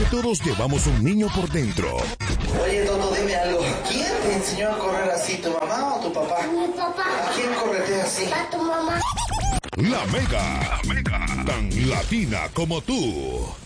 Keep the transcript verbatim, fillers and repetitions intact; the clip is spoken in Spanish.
todos llevamos un niño por dentro. Oye, Toto, dime algo. ¿Quién te enseñó a correr así, tu mamá o tu papá? Mi papá. ¿A quién corretea así? A tu mamá. La Mega, la Mega, tan latina como tú.